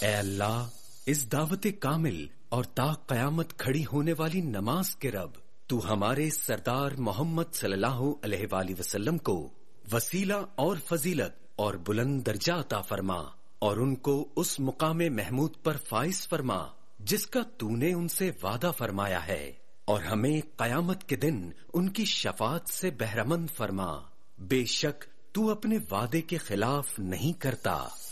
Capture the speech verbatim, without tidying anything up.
ए अल्लाह, इस दावत कामिल और ता कयामत खड़ी होने वाली नमाज के रब, तू हमारे सरदार मोहम्मद सल्लल्लाहु अलैहि वसल्लम को वसीला और फजीलत और बुलंद दर्जा अता फरमा और उनको उस मुकामे महमूद पर फाइज फरमा जिसका तूने उनसे वादा फरमाया है, और हमें कयामत के दिन उनकी शफात से बहरमंद फरमा। बेशक तू अपने वादे के खिलाफ नहीं करता।